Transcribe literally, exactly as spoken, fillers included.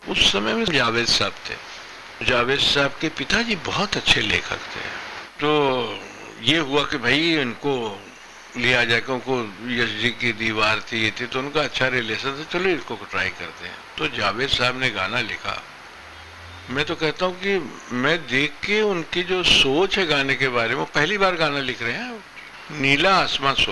उस समय में जावेद साहब थे। जावेद साहब के पिताजी बहुत अच्छे लेखक थे। तो ये हुआ कि भाई इनको लिया जाए, उनको यश जी की दीवार थी, ये थी, तो उनका अच्छा रिलेशन था, चलो इसको ट्राई करते हैं। तो जावेद साहब ने गाना लिखा। मैं तो कहता हूँ कि मैं देख के उनकी जो सोच है गाने के बारे में, पहली बार गाना लिख रहे हैं, नीला आसमां